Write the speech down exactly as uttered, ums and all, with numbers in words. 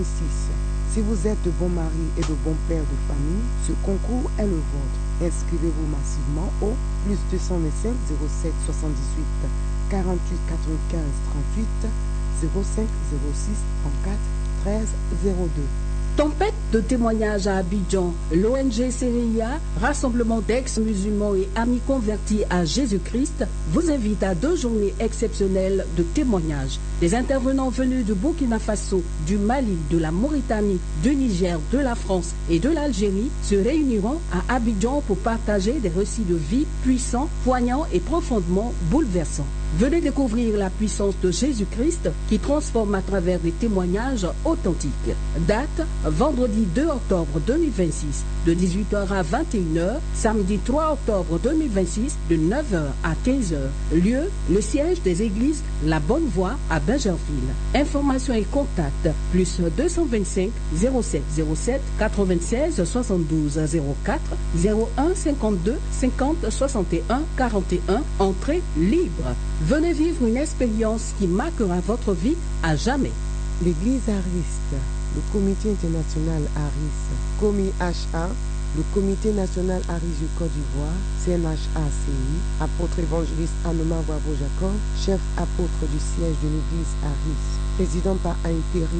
six. Si vous êtes de bons maris et de bons pères de famille, ce concours est le vôtre. Inscrivez-vous massivement au plus deux cent vingt-cinq zéro sept soixante-dix-huit quarante-huit quatre-vingt-quinze trente-huit zéro cinq zéro six trente-quatre treize zéro deux. Tempête de témoignages à Abidjan. L'O N G C R I A, Rassemblement d'ex-musulmans et amis convertis à Jésus-Christ, vous invite à deux journées exceptionnelles de témoignages. Des intervenants venus du Burkina Faso, du Mali, de la Mauritanie, du Niger, de la France et de l'Algérie se réuniront à Abidjan pour partager des récits de vie puissants, poignants et profondément bouleversants. Venez découvrir la puissance de Jésus-Christ qui transforme à travers des témoignages authentiques. Date, vendredi deux octobre deux mille vingt-six, de dix-huit heures à vingt et une heures, samedi trois octobre deux mille vingt-six, de neuf heures à quinze heures. Lieu, le siège des églises La Bonne Voie à Bingerville. Informations et contacts, plus deux cent vingt-cinq zéro sept zéro sept quatre-vingt-seize soixante-douze zéro quatre zéro un cinquante-deux cinquante soixante et un quarante et un, entrée libre. Venez vivre une expérience qui marquera votre vie à jamais. L'Église Ariste, le Comité international Aris, Comi H A, le Comité national Aris du Côte d'Ivoire, C N H A C I, apôtre évangéliste Anoma Bravo Jacob, chef apôtre du siège de l'Église Aris, président par intérim